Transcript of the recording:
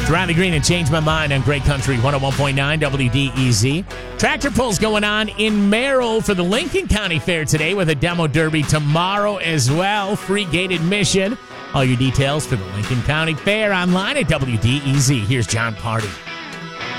Riley Green and Change My Mind on Great Country 101.9 WDEZ. Tractor pulls going on in Merrill for the Lincoln County Fair today with a demo derby tomorrow as well. Free gate admission. All your details for the Lincoln County Fair online at WDEZ. Here's John Party.